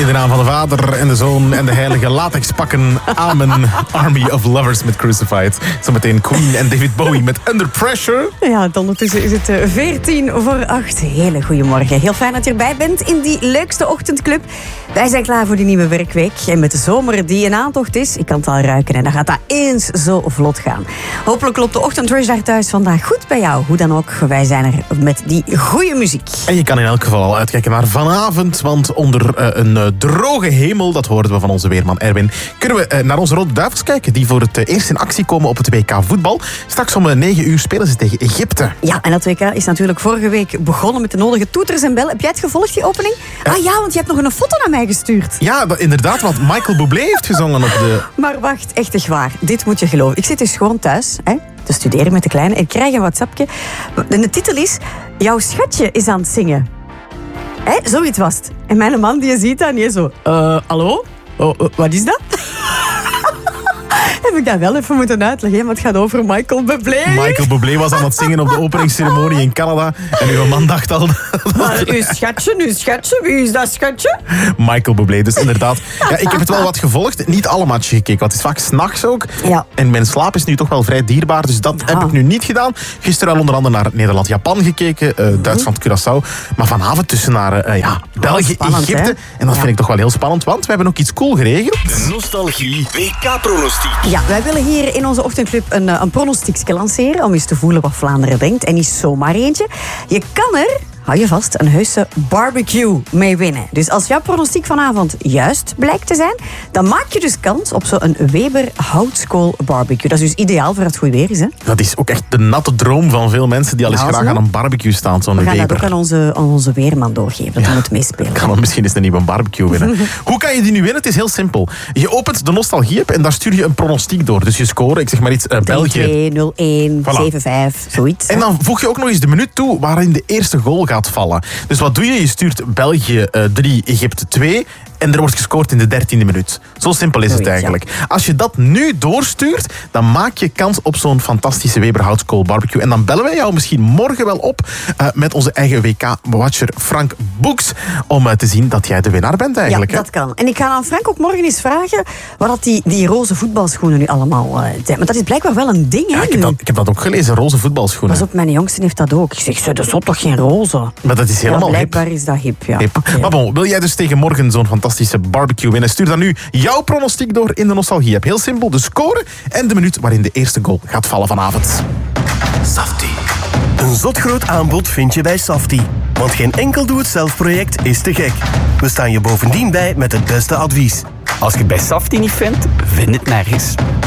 In de naam van de Vader en de Zoon en de Heilige latexpakken. Amen. Army of Lovers met Crucified. Zometeen Queen en David Bowie met Under Pressure. Ja, ondertussen is het 7:14. Hele goedemorgen. Heel fijn dat je erbij bent in die leukste ochtendclub. Wij zijn klaar voor die nieuwe werkweek. En met de zomer die in aantocht is, ik kan het al ruiken. En dan gaat dat eens zo vlot gaan. Hopelijk loopt de ochtendrush daar thuis vandaag goed bij jou. Hoe dan ook, wij zijn er met die goede muziek. En je kan in elk geval al uitkijken naar vanavond. Want onder een droge hemel, dat hoorden we van onze weerman Erwin, kunnen we naar onze Rode Duivels kijken. Die voor het eerst in actie komen op het WK voetbal. Straks om 9 uur spelen ze tegen Egypte. Ja, en dat WK is natuurlijk vorige week begonnen met de nodige toeters en bellen. Heb jij het gevolgd, die opening? Ah ja, want je hebt nog een foto naar mij gestuurd. Ja, inderdaad, want Michael Bublé heeft gezongen op de... Maar wacht, echt waar. Dit moet je geloven. Ik zit dus gewoon thuis, te studeren met de kleine. En ik krijg een WhatsAppje. En de titel is... Jouw schatje is aan het zingen. Zoiets was het. En mijn man die ziet dat en die is zo... hallo? Wat is dat? Heb ik dat wel even moeten uitleggen, maar het gaat over Michael Bublé. Michael Bublé was aan het zingen op de openingsceremonie in Canada. En uw man dacht al... Maar uw schatje, wie is dat schatje? Michael Bublé, dus inderdaad. Ja, ik heb het wel wat gevolgd. Niet alle matchen gekeken, want het is vaak 's nachts ook. Ja. En mijn slaap is nu toch wel vrij dierbaar, dus dat heb ik nu niet gedaan. Gisteren al onder andere naar Nederland-Japan gekeken, Duitsland-Curaçao. Maar vanavond tussen naar België-Egypte. En dat vind ik toch wel heel spannend, want we hebben ook iets cool geregeld. De Nostalgie WK-pronostiek. Ja, wij willen hier in onze ochtendclub een pronostiekje lanceren om eens te voelen wat Vlaanderen denkt. En niet zomaar eentje. Je kan er, hou je vast, een heuse barbecue mee winnen. Dus als jouw pronostiek vanavond juist blijkt te zijn, dan maak je dus kans op zo'n Weber houtskool barbecue. Dat is dus ideaal voor het goed weer is, hè? Dat is ook echt de natte droom van veel mensen die al eens graag aan een barbecue staan, zo'n Weber. We gaan dat ook aan onze weerman doorgeven, dat hij moet meespelen. Kan we misschien eens een nieuwe barbecue winnen. Hoe kan je die nu winnen? Het is heel simpel. Je opent de Nostalgie-app en daar stuur je een pronostiek door. Dus je score, ik zeg maar iets, België. 3-2, 0-1, 7-5, zoiets. En dan voeg je ook nog eens de minuut toe waarin de eerste goal gaat vallen. Dus wat doe je? Je stuurt België 3, Egypte 2... en er wordt gescoord in de 13e minuut. Zo simpel is het eigenlijk. Ja. Als je dat nu doorstuurt, dan maak je kans op zo'n fantastische Weber houtskool barbecue. En dan bellen wij jou misschien morgen wel op met onze eigen WK-watcher Frank Boeks, om te zien dat jij de winnaar bent eigenlijk. Ja, dat kan. En ik ga aan Frank ook morgen eens vragen wat die roze voetbalschoenen nu allemaal zijn. Maar dat is blijkbaar wel een ding, hè? Ja, ik heb dat ook gelezen, roze voetbalschoenen. Pas op, mijn jongste heeft dat ook. Ik zeg, dat is toch geen roze? Maar dat is helemaal blijkbaar hip. Is dat hip, ja. Hip. Okay. Maar bon, wil jij dus tegen morgen zo'n fantastische barbecue winnen? Stuur dan nu jouw pronostiek door in de Nostalgie-app. Heel simpel, de score en de minuut waarin de eerste goal gaat vallen vanavond. Safti. Een zotgroot aanbod vind je bij Safti. Want geen enkel doe-het-zelf-project is te gek. We staan je bovendien bij met het beste advies. Als je het bij Safti niet vindt, vind het nergens.